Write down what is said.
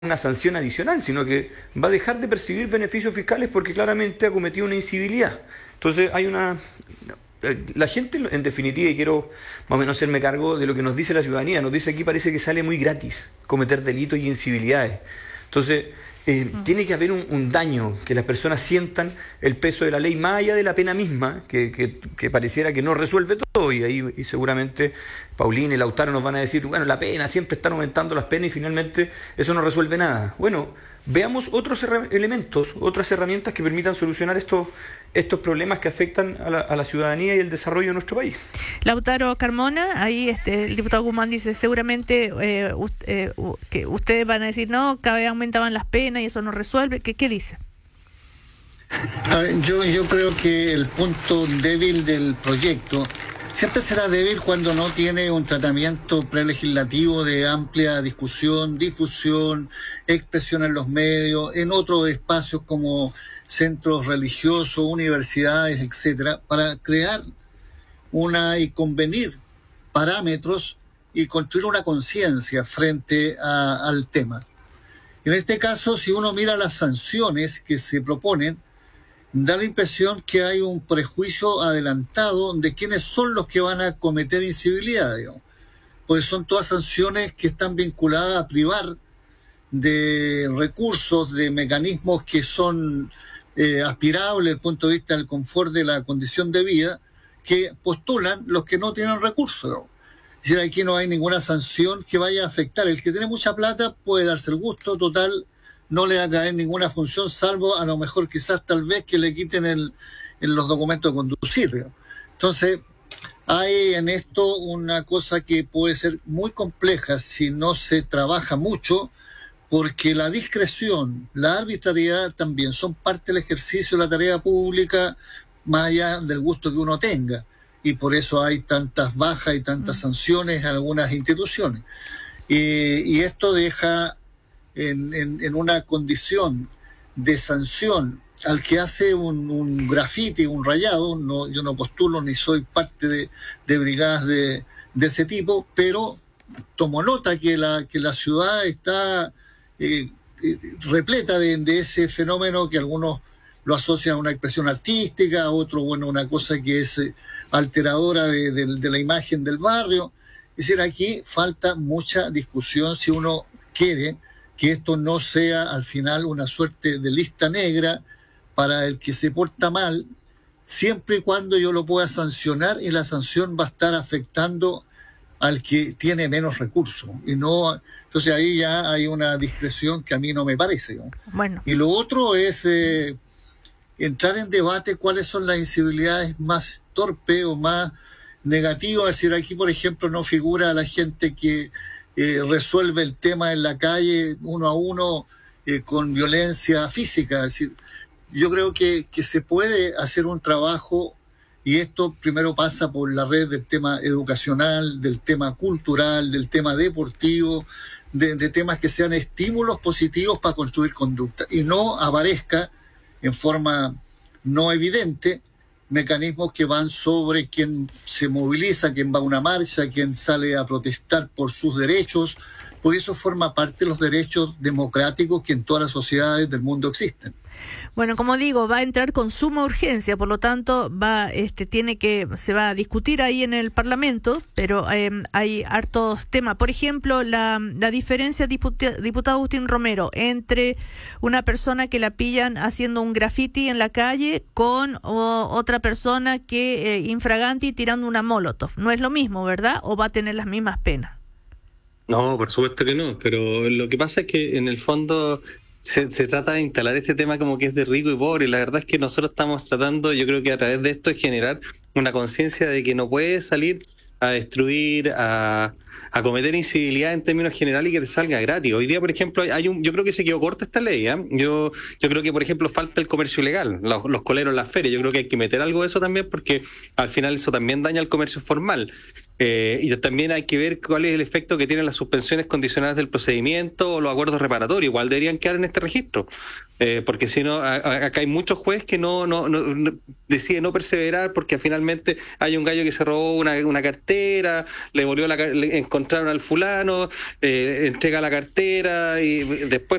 una sanción adicional, sino que va a dejar de percibir beneficios fiscales porque claramente ha cometido una incivilidad. Entonces hay una... La gente, en definitiva, y quiero más o menos hacerme cargo de lo que nos dice la ciudadanía, nos dice aquí parece que sale muy gratis cometer delitos y incivilidades. Entonces, tiene que haber un daño, que las personas sientan el peso de la ley más allá de la pena misma, que pareciera que no resuelve todo, y ahí y seguramente Paulín y Lautaro nos van a decir, bueno, la pena, siempre están aumentando las penas y finalmente eso no resuelve nada. Bueno, veamos otros elementos, otras herramientas que permitan solucionar estos problemas que afectan a la ciudadanía y el desarrollo de nuestro país. Lautaro Carmona, ahí el diputado Guzmán dice, seguramente que ustedes van a decir, no, cada vez aumentaban las penas y eso no resuelve. ¿Qué dice? A ver, yo creo que el punto débil del proyecto siempre será débil cuando no tiene un tratamiento prelegislativo de amplia discusión, difusión, expresión en los medios, en otros espacios como centros religiosos, universidades, etcétera, para crear y convenir parámetros y construir una conciencia frente al tema. En este caso, si uno mira las sanciones que se proponen, da la impresión que hay un prejuicio adelantado de quiénes son los que van a cometer incivilidad, digamos. Porque son todas sanciones que están vinculadas a privar de recursos, de mecanismos que son aspirables desde el punto de vista del confort de la condición de vida, que postulan los que no tienen recursos, ¿no? Es decir, aquí no hay ninguna sanción que vaya a afectar. El que tiene mucha plata puede darse el gusto, total, no le va a caer ninguna función, salvo a lo mejor quizás tal vez que le quiten en los documentos de conducir, digamos. Entonces, hay en esto una cosa que puede ser muy compleja si no se trabaja mucho, porque la discreción, la arbitrariedad también son parte del ejercicio de la tarea pública, más allá del gusto que uno tenga. Y por eso hay tantas bajas y tantas sanciones en algunas instituciones. Y esto deja en una condición de sanción al que hace un grafiti, un rayado. Yo no postulo ni soy parte de brigadas de ese tipo, pero tomo nota que la ciudad está repleta de ese fenómeno que algunos lo asocian a una expresión artística, otro, bueno, una cosa que es alteradora de la imagen del barrio. Es decir, aquí falta mucha discusión si uno quiere que esto no sea al final una suerte de lista negra para el que se porta mal, siempre y cuando yo lo pueda sancionar, y la sanción va a estar afectando al que tiene menos recursos. Y no, entonces ahí ya hay una discreción que a mí no me parece, ¿no? Bueno. Y lo otro es entrar en debate cuáles son las incivilidades más torpes o más negativas. Es decir, aquí, por ejemplo, no figura la gente que resuelve el tema en la calle uno a uno con violencia física. Es decir, yo creo que se puede hacer un trabajo, y esto primero pasa por la red del tema educacional, del tema cultural, del tema deportivo, de temas que sean estímulos positivos para construir conducta, y no aparezca en forma no evidente mecanismos que van sobre quien se moviliza, quien va a una marcha, quien sale a protestar por sus derechos, porque eso forma parte de los derechos democráticos que en todas las sociedades del mundo existen. Bueno, como digo, va a entrar con suma urgencia, por lo tanto se va a discutir ahí en el Parlamento, pero hay hartos temas. Por ejemplo, la diferencia, diputado Agustín Romero, entre una persona que la pillan haciendo un graffiti en la calle con otra persona que infraganti tirando una molotov. No es lo mismo, ¿verdad? ¿O va a tener las mismas penas? No, por supuesto que no, pero lo que pasa es que en el fondo se trata de instalar este tema como que es de rico y pobre. La verdad es que nosotros estamos tratando, yo creo que a través de esto, es generar una conciencia de que no puedes salir a destruir, a cometer incivilidad en términos generales y que te salga gratis. Hoy día, por ejemplo, yo creo que se quedó corta esta ley, ¿eh? Yo creo que, por ejemplo, falta el comercio ilegal, los coleros en las ferias. Yo creo que hay que meter algo de eso también, porque al final eso también daña el comercio formal. Y también hay que ver cuál es el efecto que tienen las suspensiones condicionadas del procedimiento o los acuerdos reparatorios. Igual deberían quedar en este registro, porque si no, acá hay muchos jueces que no deciden no perseverar porque finalmente hay un gallo que se robó una cartera, le volvió encontraron al fulano, entrega la cartera y después